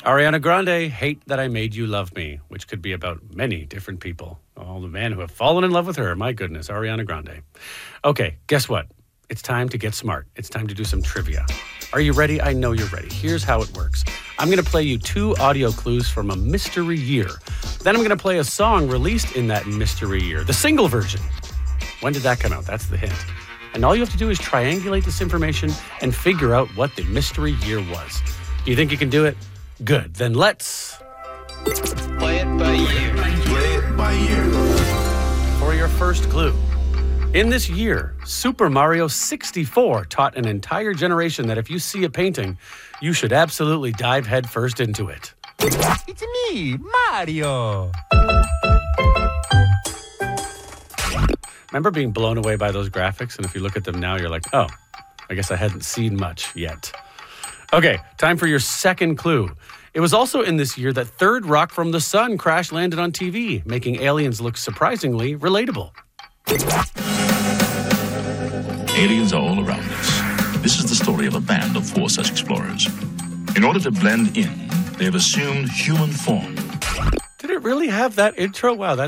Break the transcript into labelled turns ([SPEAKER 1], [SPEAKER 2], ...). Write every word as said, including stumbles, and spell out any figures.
[SPEAKER 1] Ariana Grande, Hate That I Made You Love Me, which could be about many different people. All the men who have fallen in love with her. My goodness, Ariana Grande. Okay, guess what? It's time to get smart. It's time to do some trivia. Are you ready? I know you're ready. Here's how it works. I'm going to play you two audio clues from a mystery year. Then I'm going to play a song released in that mystery year, the single version. When did that come out? That's the hint. And all you have to do is triangulate this information and figure out what the mystery year was. Do you think you can do it? Good. Then let's
[SPEAKER 2] play it by ear.
[SPEAKER 3] Play it by ear.
[SPEAKER 1] For your first clue. In this year, Super Mario sixty-four taught an entire generation that if you see a painting, you should absolutely dive headfirst into it.
[SPEAKER 4] It's me, Mario.
[SPEAKER 1] Remember being blown away by those graphics? And if you look at them now, you're like, oh, I guess I hadn't seen much yet. Okay, time for your second clue. It was also in this year that Third Rock from the Sun crash landed on T V, making aliens look surprisingly relatable.
[SPEAKER 5] Aliens are all around us. This is the story of a band of four such explorers. In order to blend in, they have assumed human form.
[SPEAKER 1] Did it really have that intro? Wow, that's